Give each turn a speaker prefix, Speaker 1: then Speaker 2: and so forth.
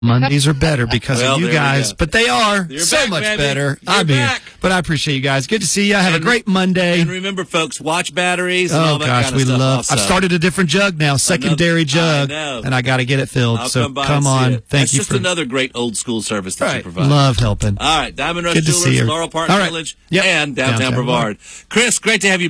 Speaker 1: Mondays are better because of you guys, but they are
Speaker 2: You're
Speaker 1: so
Speaker 2: back,
Speaker 1: much
Speaker 2: baby.
Speaker 1: better.
Speaker 2: You're back.
Speaker 1: But I appreciate you guys. Good to see you. Have a great Monday.
Speaker 2: And remember, folks, watch batteries and all that kind of
Speaker 1: we
Speaker 2: stuff
Speaker 1: love.
Speaker 2: also.
Speaker 1: I've started a different jug now, secondary jug, and I got to get it filled.
Speaker 2: I'll
Speaker 1: so
Speaker 2: come by
Speaker 1: come
Speaker 2: and see
Speaker 1: on.
Speaker 2: it.
Speaker 1: Thank
Speaker 2: That's
Speaker 1: you
Speaker 2: just
Speaker 1: for
Speaker 2: another great old school service that you provide.
Speaker 1: Love helping.
Speaker 2: All right, Diamond Rush
Speaker 1: Good to see
Speaker 2: Jewelers,
Speaker 1: you.
Speaker 2: Laurel Park
Speaker 1: All right.
Speaker 2: Village,
Speaker 1: Yep.
Speaker 2: and downtown Brevard. Chris, great to have you